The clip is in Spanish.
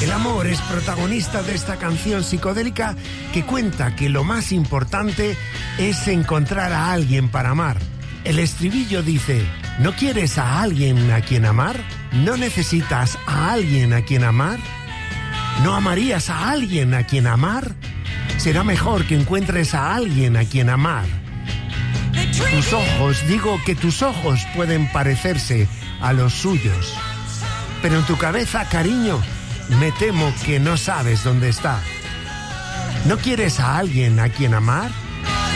El amor es protagonista de esta canción psicodélica que cuenta que lo más importante es encontrar a alguien para amar. El estribillo dice: ¿no quieres a alguien a quien amar? ¿No necesitas a alguien a quien amar? ¿No amarías a alguien a quien amar? Será mejor que encuentres a alguien a quien amar. Tus ojos, digo que tus ojos pueden parecerse a los suyos, pero en tu cabeza, cariño, me temo que no sabes dónde está. ¿No quieres a alguien a quien amar?